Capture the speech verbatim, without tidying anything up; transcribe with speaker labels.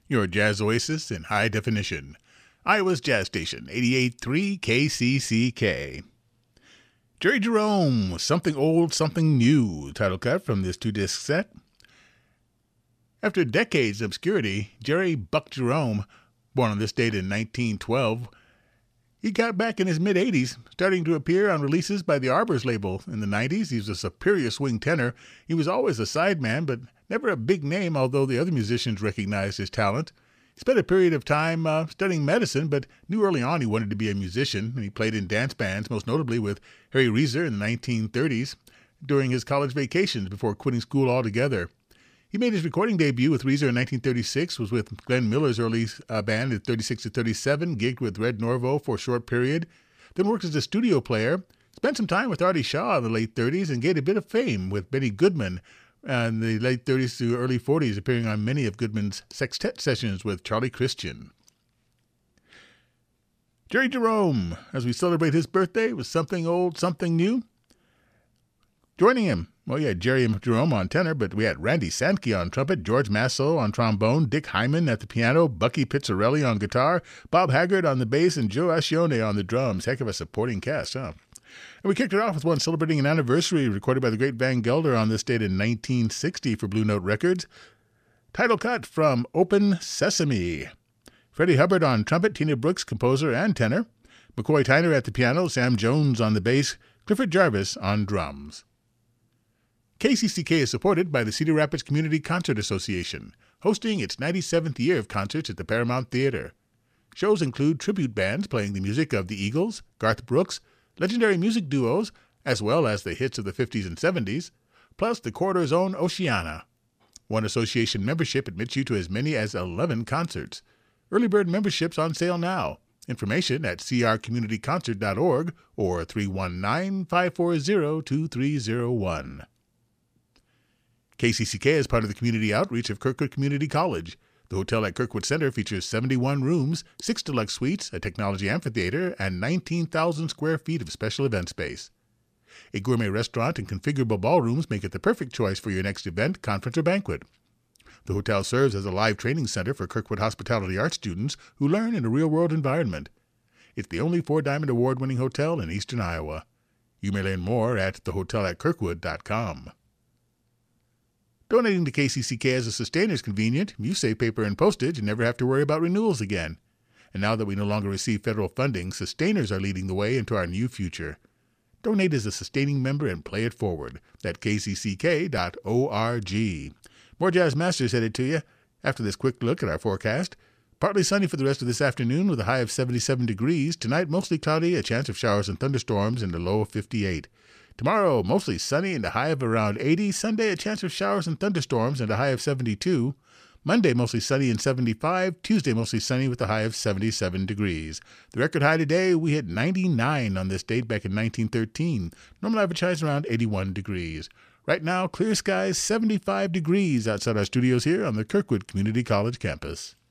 Speaker 1: Your jazz oasis in high definition. Iowa's Jazz Station, eighty-eight point three K C C K. Jerry Jerome with Something Old, Something New, title cut from this two-disc set. After decades of obscurity, Jerry Buck Jerome, born on this date in nineteen twelve, he got back in his mid-eighties, starting to appear on releases by the Arbors label. In the nineties, he was a superior swing tenor. He was always a sideman, but never a big name, although the other musicians recognized his talent. He spent a period of time uh, studying medicine, but knew early on he wanted to be a musician, and he played in dance bands, most notably with Harry Reeser in the nineteen thirties, during his college vacations before quitting school altogether. He made his recording debut with Reeser in nineteen thirty-six, was with Glenn Miller's early uh, band at thirty-six to thirty-seven, gigged with Red Norvo for a short period, then worked as a studio player, spent some time with Artie Shaw in the late thirties, and gained a bit of fame with Benny Goodman in the late thirties to early forties, appearing on many of Goodman's sextet sessions with Charlie Christian. Jerry Jerome, as we celebrate his birthday with Something Old, Something New. Joining him, well, you had Jerry Jerome on tenor, but we had Randy Sankey on trumpet, George Masso on trombone, Dick Hyman at the piano, Bucky Pizzarelli on guitar, Bob Haggard on the bass, and Joe Ascione on the drums. Heck of a supporting cast, huh? And we kicked it off with one celebrating an anniversary recorded by the great Van Gelder on this date in nineteen sixty for Blue Note Records. Title cut from Open Sesame. Freddie Hubbard on trumpet, Tina Brooks, composer and tenor, McCoy Tyner at the piano, Sam Jones on the bass, Clifford Jarvis on drums. K C C K is supported by the Cedar Rapids Community Concert Association, hosting its ninety-seventh year of concerts at the Paramount Theater. Shows include tribute bands playing the music of the Eagles, Garth Brooks, legendary music duos, as well as the hits of the fifties and seventies, plus the corridor's own Oceana. One association membership admits you to as many as eleven concerts. Early bird memberships on sale now. Information at c r community concert dot org or three one nine, five four zero, two three zero one. K C C K is part of the community outreach of Kirkwood Community College. The hotel at Kirkwood Center features seventy-one rooms, six deluxe suites, a technology amphitheater, and nineteen thousand square feet of special event space. A gourmet restaurant and configurable ballrooms make it the perfect choice for your next event, conference, or banquet. The hotel serves as a live training center for Kirkwood hospitality arts students who learn in a real-world environment. It's the only four-diamond award-winning hotel in eastern Iowa. You may learn more at the hotel at kirkwood dot com. Donating to K C C K as a sustainer is convenient. You save paper and postage and never have to worry about renewals again. And now that we no longer receive federal funding, sustainers are leading the way into our new future. Donate as a sustaining member and play it forward at k c c k dot org. More Jazz Masters headed to you after this quick look at our forecast. Partly sunny for the rest of this afternoon with a high of seventy-seven degrees. Tonight, mostly cloudy, a chance of showers and thunderstorms and a low of fifty-eight. Tomorrow, mostly sunny and a high of around eighty. Sunday, a chance of showers and thunderstorms and a high of seventy-two. Monday, mostly sunny and seventy-five. Tuesday, mostly sunny with a high of seventy-seven degrees. The record high today, we hit ninety-nine on this date back in nineteen thirteen. Normal average high is around eighty-one degrees. Right now, clear skies, seventy-five degrees outside our studios here on the Kirkwood Community College campus.